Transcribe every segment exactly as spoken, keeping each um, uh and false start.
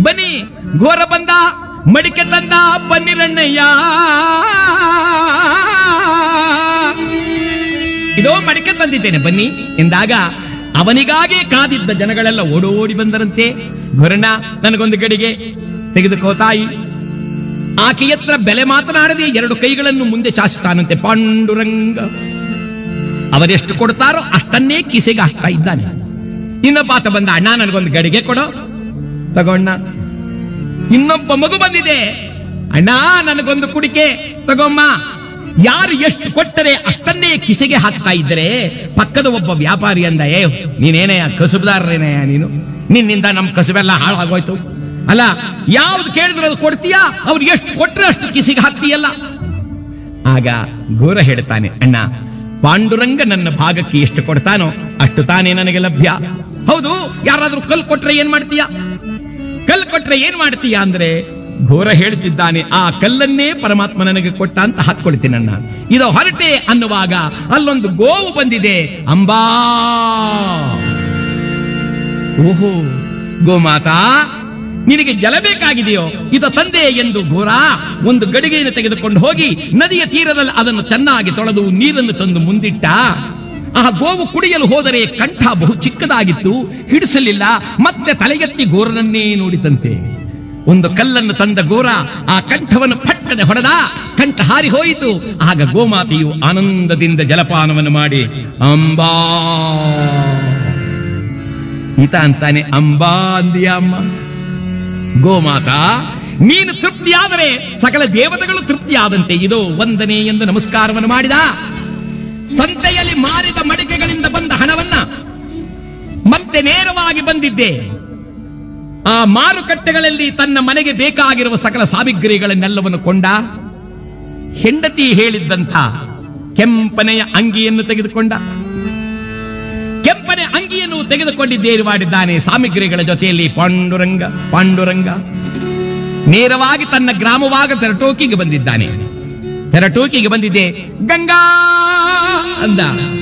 ಬನ್ನಿ ಘೋರ ಬಂದ ಮಡಿಕೆ ತಂದ ಬನ್ನಿರಣ್ಣಯ್ಯ, ಇದೋ ಮಡಿಕೆ ತಂದಿದ್ದೇನೆ ಬನ್ನಿ ಎಂದಾಗ ಅವನಿಗಾಗಿ ಕಾದಿದ್ದ ಜನಗಳೆಲ್ಲ ಓಡೋಡಿ ಬಂದರಂತೆ. ಘೋರಣ್ಣ ನನಗೊಂದು ಗಡಿಗೆ ತೆಗೆದುಕೋ ತಾಯಿ. ಆಕೆ ಹತ್ರ ಬೆಲೆ ಮಾತನಾಡದೆ ಎರಡು ಕೈಗಳನ್ನು ಮುಂದೆ ಚಾಚುತ್ತಾನಂತೆ ಪಾಂಡುರಂಗ. ಅವರೆಷ್ಟು ಕೊಡ್ತಾರೋ ಅಷ್ಟನ್ನೇ ಕಿಸೆಗೆ ಹಾಕ್ತಾ ಇದ್ದಾನೆ. ಇನ್ನೊಬ್ಬ ಆತ ಬಂದ, ಅಣ್ಣ ನನಗೊಂದು ಗಡಿಗೆ ಕೊಡೋ. ತಗೋಣ್ಣ. ಇನ್ನೊಬ್ಬ ಮಗು ಬಂದಿದೆ, ಅಣ್ಣ ನನಗೊಂದು ಕುಡಿಕೆ ತಗೊಮ್ಮ. ಯಾರು ಎಷ್ಟು ಕೊಟ್ಟರೆ ಅಷ್ಟನ್ನೇ ಕಿಸೆಗೆ ಹಾಕ್ತಾ ಇದ್ದರೆ ಪಕ್ಕದ ಒಬ್ಬ ವ್ಯಾಪಾರಿ ಅಂದ, ಏ ನೀನೇನೆಯ ಕಸುಬುದಾರರೇನೆಯ ನೀನು, ನಿನ್ನಿಂದ ನಮ್ ಕಸುಬೆಲ್ಲ ಹಾಳಾಗೋಯ್ತು. ಅಲ್ಲ ಯಾವ್ದು ಕೇಳಿದ್ರು ಅದು ಕೊಡ್ತೀಯಾ, ಅವ್ರು ಎಷ್ಟು ಕೊಟ್ರೆ ಅಷ್ಟು ಕಿಸಿಗೆ ಹಾಕ್ತೀಯಲ್ಲ. ಆಗ ಘೋರ ಹೇಳ್ತಾನೆ, ಅಣ್ಣ ಪಾಂಡುರಂಗ ನನ್ನ ಭಾಗಕ್ಕೆ ಎಷ್ಟು ಕೊಡ್ತಾನೋ ಅಷ್ಟು ತಾನೇ ನನಗೆ ಲಭ್ಯ. ಹೌದು, ಯಾರಾದ್ರೂ ಕಲ್ ಕೊಟ್ರೆ ಏನ್ ಮಾಡ್ತೀಯ, ಕಲ್ ಕೊಟ್ರೆ ಏನ್ ಮಾಡ್ತೀಯ ಅಂದ್ರೆ ಘೋರ ಹೇಳ್ತಿದ್ದಾನೆ, ಆ ಕಲ್ಲನ್ನೇ ಪರಮಾತ್ಮ ನನಗೆ ಕೊಟ್ಟ ಅಂತ ಹಾಕೊಳ್ತೀನಿ ಅಣ್ಣ. ಇದು ಹೊರಟೆ ಅನ್ನುವಾಗ ಅಲ್ಲೊಂದು ಗೋವು ಬಂದಿದೆ. ಅಂಬಾ, ಓಹೋ ಗೋಮಾತಾ ನಿನಗೆ ಜಲ ಬೇಕಾಗಿದೆಯೋ, ಇದು ತಂದೆ ಎಂದು ಘೋರ ಒಂದು ಗಡಿಗೆಯನ್ನು ತೆಗೆದುಕೊಂಡು ಹೋಗಿ ನದಿಯ ತೀರದಲ್ಲಿ ಅದನ್ನು ಚೆನ್ನಾಗಿ ತೊಳೆದು ನೀರನ್ನು ತಂದು ಮುಂದಿಟ್ಟ. ಆ ಗೋವು ಕುಡಿಯಲು ಹೋದರೆ ಕಂಠ ಬಹು ಚಿಕ್ಕದಾಗಿತ್ತು, ಹಿಡಿಸಲಿಲ್ಲ. ಮತ್ತೆ ತಲೆಗೆತ್ತಿ ಘೋರನನ್ನೇ ನೋಡಿತಂತೆ. ಒಂದು ಕಲ್ಲನ್ನು ತಂದ ಘೋರ ಆ ಕಂಠವನ್ನು ಪಟ್ಟನೆ ಹೊಡೆದ, ಕಂಠ ಹಾರಿ ಹೋಯಿತು. ಆಗ ಗೋಮಾತೆಯು ಆನಂದದಿಂದ ಜಲಪಾನವನ್ನು ಮಾಡಿ ಅಂಬಾ, ಈತ ಅಂತಾನೆ ಅಂಬಾ ಅಂದಿಯ ಅಮ್ಮ. ಗೋಮಾತಾ ನೀನು ತೃಪ್ತಿಯಾದರೆ ಸಕಲ ದೇವತೆಗಳು ತೃಪ್ತಿಯಾದಂತೆ. ಇದು ವಂದನೆ ಎಂದು ನಮಸ್ಕಾರವನ್ನು ಮಾಡಿದ. ಸಂತೆಯಲ್ಲಿ ಮಾರಿದ ಮಡಿಕೆಗಳಿಂದ ಬಂದ ಹಣವನ್ನ ಮತ್ತೆ ನೇರವಾಗಿ ಬಂದಿದ್ದೆ. ಆ ಮಾರುಕಟ್ಟೆಗಳಲ್ಲಿ ತನ್ನ ಮನೆಗೆ ಬೇಕಾಗಿರುವ ಸಕಲ ಸಾಮಗ್ರಿಗಳನ್ನೆಲ್ಲವನ್ನು ಕೊಂಡ. ಹೆಂಡತಿ ಹೇಳಿದ್ದಂಥ ಕೆಂಪನೆಯ ಅಂಗಿಯನ್ನು ತೆಗೆದುಕೊಂಡ. ಕೆಂಪನೆ ಅಂಗಿಯನ್ನು ತೆಗೆದುಕೊಂಡಿದ್ದೇನು ಮಾಡಿದ್ದಾನೆ, ಸಾಮಗ್ರಿಗಳ ಜೊತೆಯಲ್ಲಿ ಪಾಂಡುರಂಗ ಪಾಂಡುರಂಗ ನೇರವಾಗಿ ತನ್ನ ಗ್ರಾಮವಾಗ ತೆರಟೋಕಿಗೆ ಬಂದಿದ್ದಾನೆ. ತೆರಟೋಕಿಗೆ ಬಂದಿದ್ದೆ, ಗಂಗಾ ಅಂದ.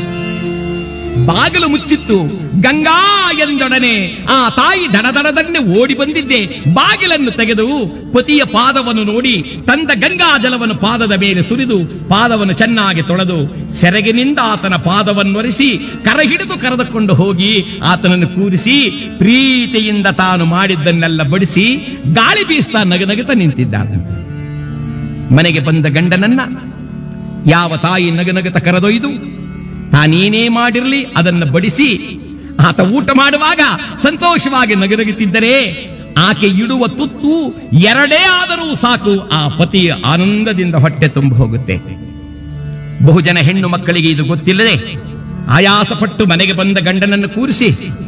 ಬಾಗಿಲು ಮುಚ್ಚಿತ್ತು. ಗಂಗಾ ಎಂದೊಡನೆ ಆ ತಾಯಿ ದಡದಡದನ್ನೇ ಓಡಿ ಬಂದಿದ್ದೆ. ಬಾಗಿಲನ್ನು ತೆಗೆದು ಪತಿಯ ಪಾದವನ್ನು ನೋಡಿ ತಂದ ಗಂಗಾ ಜಲವನ್ನು ಪಾದದ ಮೇಲೆ ಸುರಿದು ಪಾದವನ್ನು ಚೆನ್ನಾಗಿ ತೊಳೆದು ಸೆರಗಿನಿಂದ ಆತನ ಪಾದವನ್ನು ಒರೆಸಿ ಕರ ಹಿಡಿದು ಕರೆದುಕೊಂಡು ಹೋಗಿ ಆತನನ್ನು ಕೂರಿಸಿ ಪ್ರೀತಿಯಿಂದ ತಾನು ಮಾಡಿದ್ದನ್ನೆಲ್ಲ ಬಡಿಸಿ ಗಾಳಿ ಬೀಸ್ತಾ ನಗನಗುತ್ತಾ ನಿಂತಿದ್ದಾಳೆ. ಮನೆಗೆ ಬಂದ ಗಂಡನನ್ನ ಯಾವ ತಾಯಿ ನಗನಗುತ್ತಾ ಕರೆದೊಯ್ದು ತಾನೇನೇ ಮಾಡಿರಲಿ ಅದನ್ನು ಬಡಿಸಿ ಆತ ಊಟ ಮಾಡುವಾಗ ಸಂತೋಷವಾಗಿ ನಗನಗುತ್ತಿದ್ದರೆ ಆಕೆ ಇಡುವ ತುತ್ತು ಎರಡೇ ಆದರೂ ಸಾಕು, ಆ ಪತಿಯ ಆನಂದದಿಂದ ಹೊಟ್ಟೆ ತುಂಬ ಹೋಗುತ್ತೆ. ಬಹುಜನ ಹೆಣ್ಣು ಮಕ್ಕಳಿಗೆ ಇದು ಗೊತ್ತಿಲ್ಲದೆ ಆಯಾಸಪಟ್ಟು ಮನೆಗೆ ಬಂದ ಗಂಡನನ್ನು ಕೂರಿಸಿ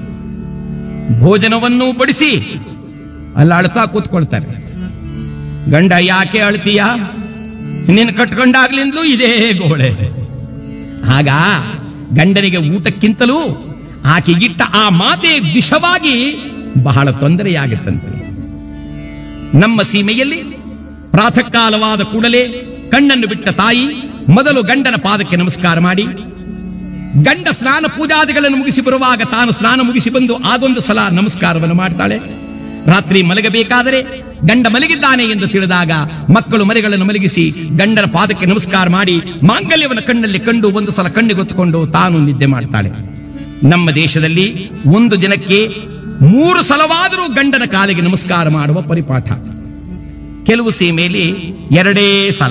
ಭೋಜನವನ್ನು ಬಡಿಸಿ ಅಲ್ಲ ಅಳ್ತಾ ಕೂತ್ಕೊಳ್ತಾರೆ. ಗಂಡ ಯಾಕೆ ಅಳ್ತೀಯ, ನಿನ್ನ ಕಟ್ಕೊಂಡಾಗ್ಲಿಂದಲೂ ಇದೇ ಗೋಳೆ. ಆಗ ಗಂಡನಿಗೆ ಊಟಕ್ಕಿಂತಲೂ ಆಕೆ ಇಟ್ಟ ಆ ಮಾತೆ ವಿಷವಾಗಿ ಬಹಳ ತೊಂದರೆಯಾಗುತ್ತಂತೆ. ನಮ್ಮ ಸೀಮೆಯಲ್ಲಿ ಪ್ರಾತಃ ಕಾಲವಾದ ಕೂಡಲೇ ಕಣ್ಣನ್ನು ಬಿಟ್ಟ ತಾಯಿ ಮೊದಲು ಗಂಡನ ಪಾದಕ್ಕೆ ನಮಸ್ಕಾರ ಮಾಡಿ, ಗಂಡ ಸ್ನಾನ ಪೂಜಾದಿಗಳನ್ನು ಮುಗಿಸಿ ಬರುವಾಗ ತಾನು ಸ್ನಾನ ಮುಗಿಸಿ ಬಂದು ಆಗೊಂದು ಸಲ ನಮಸ್ಕಾರವನ್ನು ಮಾಡ್ತಾಳೆ. ರಾತ್ರಿ ಮಲಗಬೇಕಾದರೆ ಗಂಡ ಮಲಗಿದ್ದಾನೆ ಎಂದು ತಿಳಿದಾಗ ಮಕ್ಕಳು ಮರಿಗಳನ್ನು ಮಲಗಿಸಿ ಗಂಡನ ಪಾದಕ್ಕೆ ನಮಸ್ಕಾರ ಮಾಡಿ ಮಾಂಗಲ್ಯವನ್ನು ಕಣ್ಣಲ್ಲಿ ಕಂಡು ಒಂದು ಸಲ ಕಣ್ಣಿಗೊತ್ತುಕೊಂಡು ತಾನು ನಿದ್ದೆ ಮಾಡ್ತಾಳೆ. ನಮ್ಮ ದೇಶದಲ್ಲಿ ಒಂದು ದಿನಕ್ಕೆ ಮೂರು ಸಲವಾದರೂ ಗಂಡನ ಕಾಲಿಗೆ ನಮಸ್ಕಾರ ಮಾಡುವ ಪರಿಪಾಠ. ಕೆಲವು ಸೀಮೆಯಲ್ಲಿ ಎರಡೇ ಸಲ.